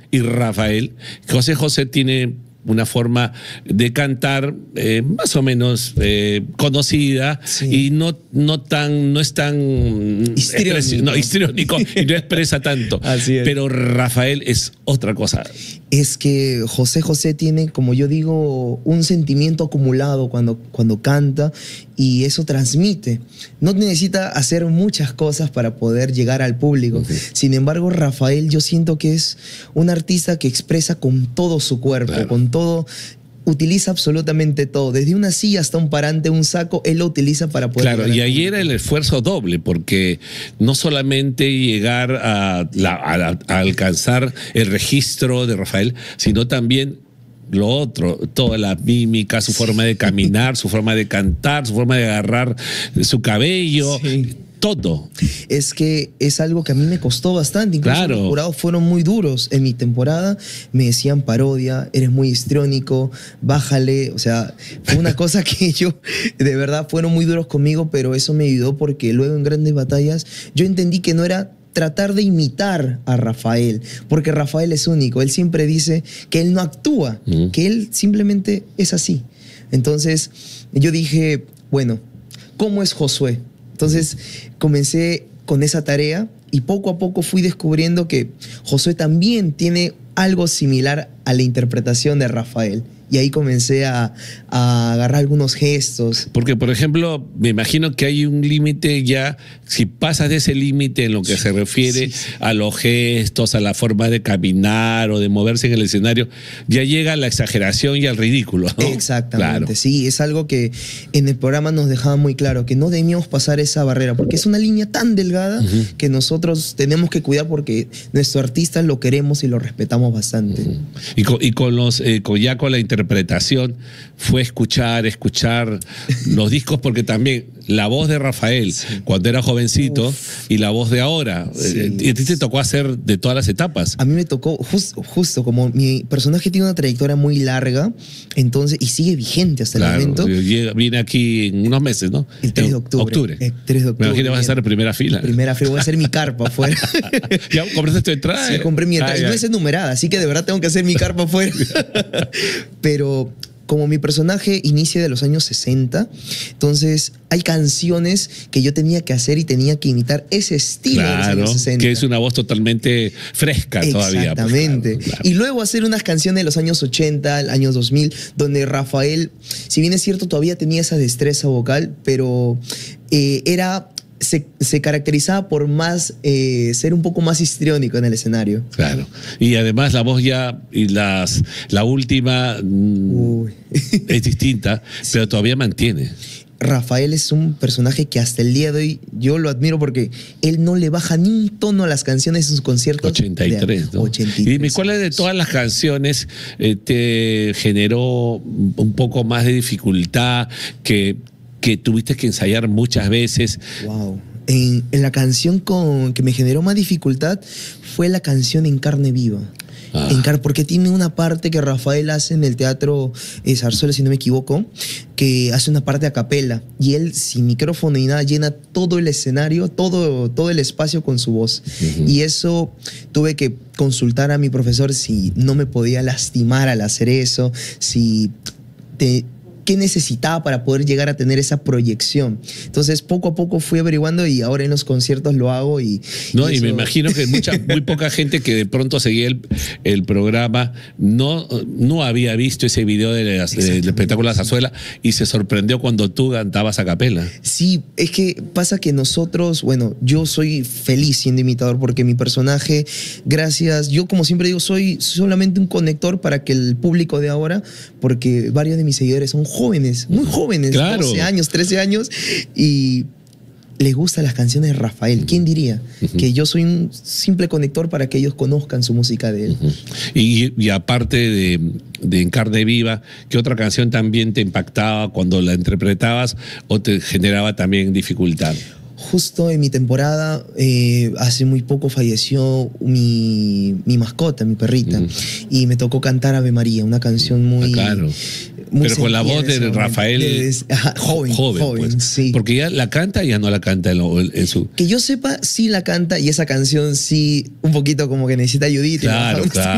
y Rafael. José José tiene una forma de cantar más o menos conocida, Sí. y no es tan histriónico y no expresa tanto. Así es. Pero Rafael es otra cosa. Es que José José tiene, como yo digo, un sentimiento acumulado cuando canta, y eso transmite. No necesita hacer muchas cosas para poder llegar al público. Sin embargo, Rafael, yo siento que es un artista que expresa con todo su cuerpo, Claro. con todo. Utiliza absolutamente todo, desde una silla hasta un parante, un saco, él lo utiliza para poder... Claro, llegar y al ahí público. era el esfuerzo doble, porque no solamente llegar a alcanzar el registro de Rafael, sino también lo otro, toda la mímica, su forma de caminar, su forma de cantar, su forma de agarrar su cabello, Sí. todo. Es que es algo que a mí me costó bastante. Incluso Claro. los jurados fueron muy duros en mi temporada. Me decían parodia, eres muy histriónico, bájale. O sea, fue una cosa que yo, de verdad, fueron muy duros conmigo, pero eso me ayudó porque luego en Grandes Batallas yo entendí que no era tratar de imitar a Rafael, porque Rafael es único. Él siempre dice que él no actúa, que él simplemente es así. Entonces yo dije, bueno, ¿cómo es Josué? Entonces comencé con esa tarea y poco a poco fui descubriendo que Josué también tiene algo similar a la interpretación de Rafael. Y ahí comencé a agarrar algunos gestos. Porque, por ejemplo, me imagino que hay un límite ya, si pasas de ese límite en lo que se refiere a los gestos, a la forma de caminar o de moverse en el escenario, ya llega a la exageración y al ridículo, ¿no? Exactamente, Claro. sí, es algo que en el programa nos dejaba muy claro, que no debíamos pasar esa barrera, porque es una línea tan delgada que nosotros tenemos que cuidar, porque nuestro artista lo queremos y lo respetamos bastante. Y con los ya con la interpretación fue escuchar los discos, porque también la voz de Rafael cuando era jovencito y la voz de ahora, y a ti te tocó hacer de todas las etapas. A mí me tocó, justo como mi personaje tiene una trayectoria muy larga, entonces, y sigue vigente hasta el momento. Viene aquí en unos meses, ¿no? El 3 de octubre. El 3 de octubre. Me imagino que vas a estar en primera fila. Primera fila, voy a hacer mi carpa afuera. ¿Ya compraste tu entrada? Sí, compré mi entrada. Y no es numerada, así que de verdad tengo que hacer mi carpa afuera. Pero como mi personaje inicia de los años 60, entonces hay canciones que yo tenía que hacer y tenía que imitar ese estilo de los años 60. Que es una voz totalmente fresca todavía. Exactamente. Pues, claro. Y luego hacer unas canciones de los años 80, el año 2000, donde Rafael, si bien es cierto, todavía tenía esa destreza vocal, pero se caracterizaba por más ser un poco más histriónico en el escenario. Claro. Y además la voz ya, y la última es distinta, pero todavía mantiene. Rafael es un personaje que hasta el día de hoy yo lo admiro, porque él no le baja ni un tono a las canciones en sus conciertos. 83, ¿no? 83. Y dime, ¿cuál de todas las canciones te generó un poco más de dificultad, que tuviste que ensayar muchas veces? Wow. En la canción que me generó más dificultad fue la canción En Carne Viva. Porque tiene una parte que Rafael hace en el Teatro Zarzuela, si no me equivoco, que hace una parte a capela, y él sin micrófono ni nada llena todo el escenario, todo el espacio con su voz. Y eso tuve que consultar a mi profesor si no me podía lastimar al hacer eso, qué necesitaba para poder llegar a tener esa proyección. Entonces, poco a poco fui averiguando, y ahora en los conciertos lo hago. Y me imagino que muy poca gente que de pronto seguía el programa no había visto ese video del espectáculo de la Zarzuela, y se sorprendió cuando tú cantabas a capela. Sí, es que pasa que nosotros, bueno, yo soy feliz siendo imitador, porque mi personaje, yo como siempre digo, soy solamente un conector para que el público de ahora, porque varios de mis seguidores son jóvenes, muy jóvenes, claro. 12 años, 13 años, y les gustan las canciones de Rafael. ¿Quién diría? Que yo soy un simple conector para que ellos conozcan su música de él. Y aparte de En Carne Viva, ¿qué otra canción también te impactaba cuando la interpretabas o te generaba también dificultad? Justo en mi temporada, hace muy poco falleció mi mascota, mi perrita, y me tocó cantar Ave María, una canción muy... Claro. Muy pero con la voz de Rafael joven, pues. sí. Porque ya la canta y ya no la canta en su... Que yo sepa, sí la canta, y esa canción sí, un poquito como que necesita ayudita. Claro, claro.